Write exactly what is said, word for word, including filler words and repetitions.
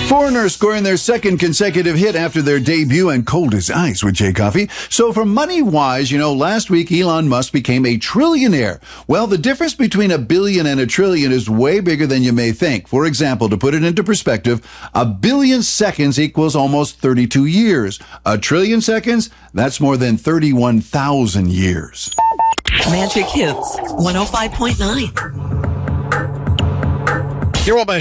Foreigner scoring their second consecutive hit after their debut and cold as ice with Jay Coffee. So for money-wise, you know, last week Elon Musk became a trillionaire. Well, the difference between a billion and a trillion is way bigger than you may think. For example, to put it into perspective, a billion seconds equals almost thirty-two years. A trillion seconds, that's more than thirty-one thousand years. Magic Hits one oh five point nine. You're all